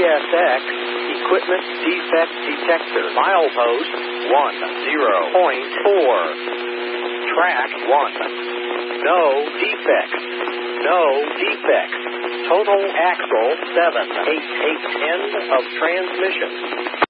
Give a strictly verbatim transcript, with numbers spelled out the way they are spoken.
S X Equipment Defect Detector. Milepost one zero point four. Track one. No defects. No defects. Total axle seven. eight eight. End of transmission.